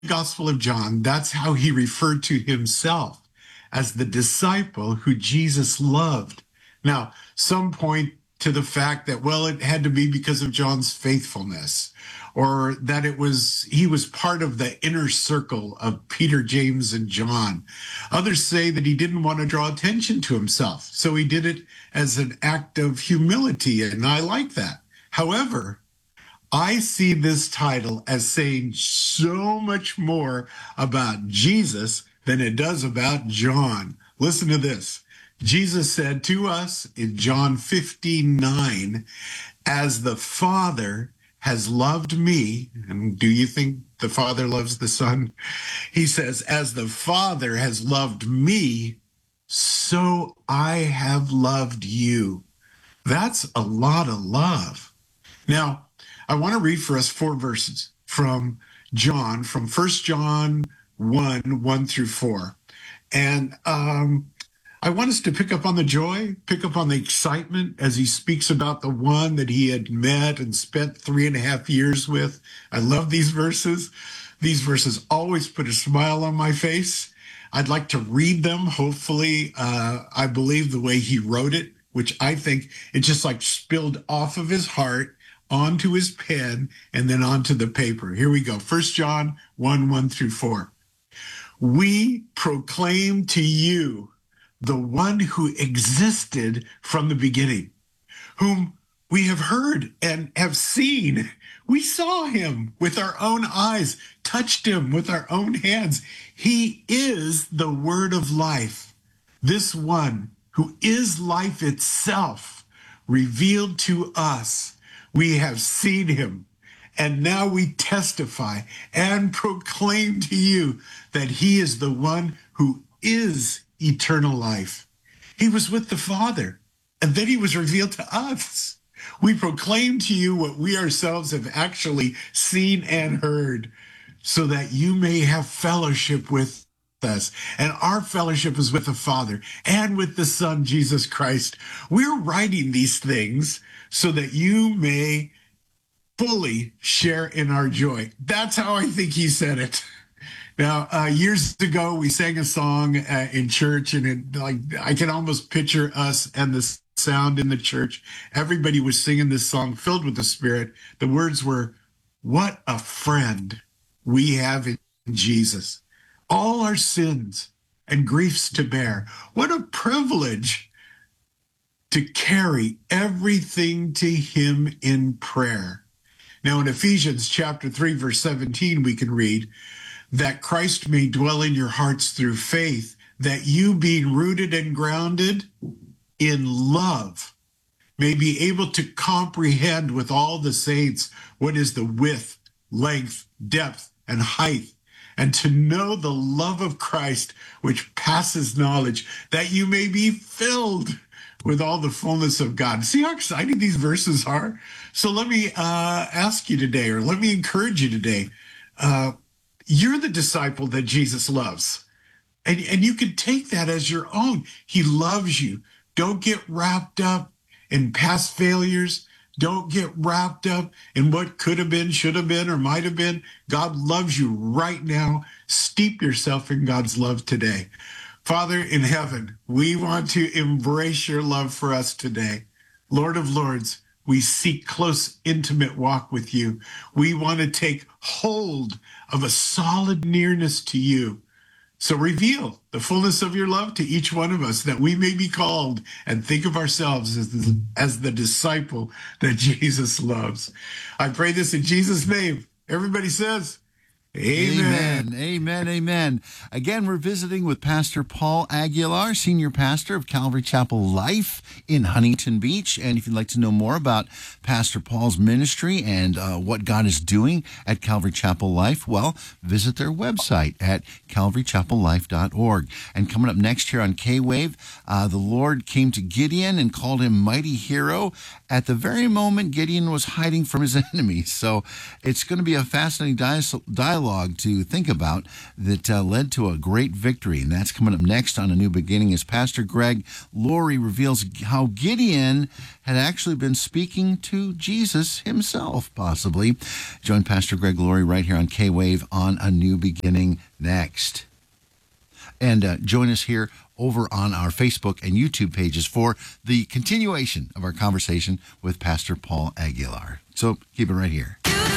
Gospel of John, that's how he referred to himself, as the disciple who Jesus loved. Now, some point to the fact that, well, it had to be because of John's faithfulness, or that he was part of the inner circle of Peter, James, and John. Others say that he didn't want to draw attention to himself, so he did it as an act of humility, and I like that. However, I see this title as saying so much more about Jesus than it does about John. Listen to this. Jesus said to us in John 15:9, as the Father has loved me, and do you think the Father loves the Son? He says, as the Father has loved me, so I have loved you. That's a lot of love. Now, I want to read for us 4 verses from John, from 1 John 1 through 4. And I want us to pick up on the joy, pick up on the excitement as he speaks about the one that he had met and spent 3.5 years with. I love these verses. These verses always put a smile on my face. I'd like to read them. Hopefully, I believe the way he wrote it, which I think it just like spilled off of his heart onto his pen and then onto the paper. Here we go. 1 John 1 through 4. We proclaim to you the one who existed from the beginning, whom we have heard and have seen. We saw him with our own eyes, touched him with our own hands. He is the word of life, this one who is life itself, revealed to us. We have seen him, and now we testify and proclaim to you that he is the one who is eternal life. He was with the Father, and then he was revealed to us. We proclaim to you what we ourselves have actually seen and heard, so that you may have fellowship with us. And our fellowship is with the Father and with the Son, Jesus Christ. We're writing these things so that you may fully share in our joy. That's how I think he said it. Now, years ago, we sang a song in church, and I can almost picture us and the sound in the church. Everybody was singing this song filled with the Spirit. The words were, "What a friend we have in Jesus. All our sins and griefs to bear. What a privilege to carry everything to him in prayer." Now in Ephesians chapter 3, verse 17, we can read that Christ may dwell in your hearts through faith, that you being rooted and grounded in love may be able to comprehend with all the saints what is the width, length, depth, and height, and to know the love of Christ, which passes knowledge, that you may be filled with all the fullness of God. See how exciting these verses are? So let me ask you today, or let me encourage you today. You're the disciple that Jesus loves. And you can take that as your own. He loves you. Don't get wrapped up in past failures. Don't get wrapped up in what could have been, should have been, or might have been. God loves you right now. Steep yourself in God's love today. Father in heaven, we want to embrace your love for us today. Lord of Lords, we seek close, intimate walk with you. We want to take hold of a solid nearness to you. So reveal the fullness of your love to each one of us, that we may be called and think of ourselves as the disciple that Jesus loves. I pray this in Jesus' name. Everybody says, amen. Amen. Amen. Again, we're visiting with Pastor Paul Aguilar, Senior Pastor of Calvary Chapel Life in Huntington Beach. And if you'd like to know more about Pastor Paul's ministry and what God is doing at Calvary Chapel Life, well, visit their website at calvarychapellife.org. And coming up next here on K-Wave, the Lord came to Gideon and called him mighty hero at the very moment Gideon was hiding from his enemies. So it's going to be a fascinating dialogue dialogue to think about that led to a great victory. And that's coming up next on A New Beginning as Pastor Greg Laurie reveals how Gideon had actually been speaking to Jesus himself, possibly. Join Pastor Greg Laurie right here on K-Wave on A New Beginning next. And join us here over on our Facebook and YouTube pages for the continuation of our conversation with Pastor Paul Aguilar. So keep it right here.